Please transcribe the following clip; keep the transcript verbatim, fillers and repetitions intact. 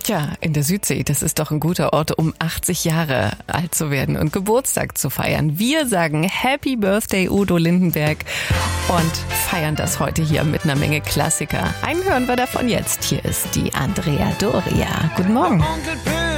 Tja, in der Südsee, das ist doch ein guter Ort, um achtzig Jahre alt zu werden und Geburtstag zu feiern. Wir sagen Happy Birthday Udo Lindenberg und feiern das heute hier mit einer Menge Klassiker. Einen hören wir davon jetzt. Hier ist die Andrea Doria. Guten Morgen.